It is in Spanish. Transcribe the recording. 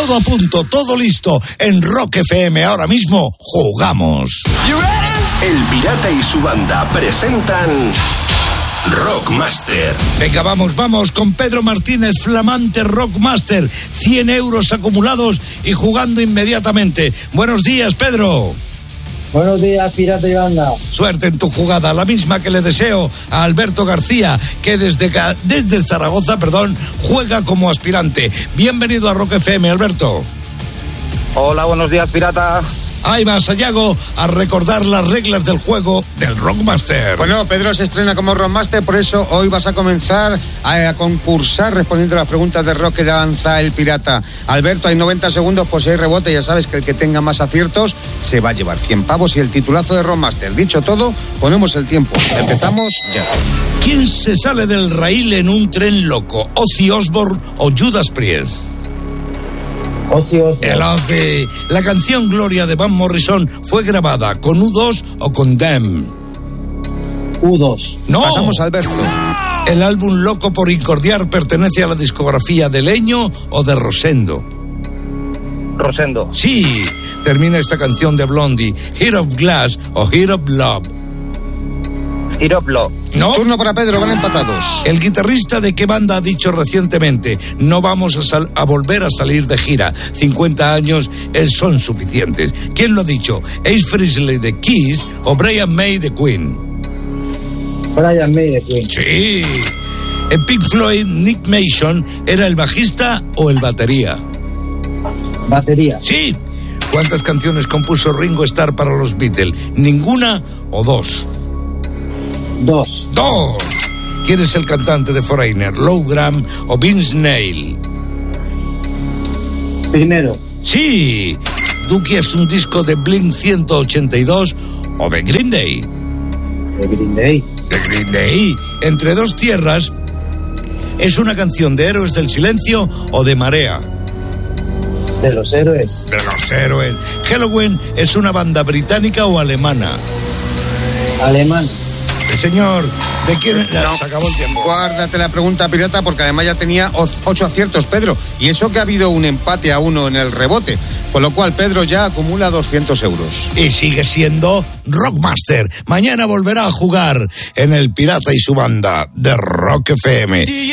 Todo a punto, todo listo. En Rock FM ahora mismo jugamos. El Pirata y su banda presentan Rockmaster. Venga, vamos con Pedro Martínez, flamante Rockmaster. 100 euros acumulados y jugando inmediatamente. Buenos días, Pedro. Buenos días, Pirata y banda. Suerte en tu jugada, la misma que le deseo a Alberto García, que desde Zaragoza, juega como aspirante. Bienvenido a Rock FM, Alberto. Hola, buenos días, Pirata. Ahí va Sayago a recordar las reglas del juego del Rockmaster. Bueno, Pedro se estrena como Rockmaster, por eso hoy vas a comenzar a concursar respondiendo a las preguntas de rock que lanza el Pirata. Alberto, hay 90 segundos por si hay rebote. Ya sabes que el que tenga más aciertos se va a llevar 100 pavos y el titulazo de Rockmaster. Dicho todo, ponemos el tiempo. Empezamos ya. ¿Quién se sale del raíl en un tren loco? ¿Ozzy Osbourne o Judas Priest? Ozzy Osbourne. El Ozzy. La canción Gloria de Van Morrison fue grabada con U2 o con Them. U2. No. Pasamos a Alberto. El álbum Loco por Incordiar pertenece a la discografía de Leño o de Rosendo. Rosendo. Sí. Termina esta canción de Blondie. Heart of Glass o Heart of Love. Iroplo. No. Turno para Pedro, van empatados. El guitarrista de qué banda ha dicho recientemente: no vamos a volver a salir de gira, 50 años son suficientes? ¿Quién lo ha dicho? ¿Ace Frehley de Kiss o Brian May de Queen? Brian May de Queen. Sí. En Pink Floyd, Nick Mason era el bajista o el batería. Batería. Sí. ¿Cuántas canciones compuso Ringo Starr para los Beatles? ¿Ninguna o dos? Dos. ¿Quién es el cantante de Foreigner? ¿Lou Gramm o Vince Neil? Primero. Sí. ¿Dookie es un disco de Blink 182 o de Green Day? De Green Day. De Green Day. Entre dos tierras, ¿es una canción de Héroes del Silencio o de Marea? De los Héroes. De los Héroes. ¿Halloween es una banda británica o alemana? Alemán. Señor, ¿de quién? Ya, No. se acabó el tiempo. Guárdate la pregunta, Pirata, porque además ya tenía 8 aciertos, Pedro. Y eso que ha habido un empate a 1 en el rebote. Con lo cual, Pedro ya acumula 200 euros. Y sigue siendo Rockmaster. Mañana volverá a jugar en el Pirata y su banda de Rock FM.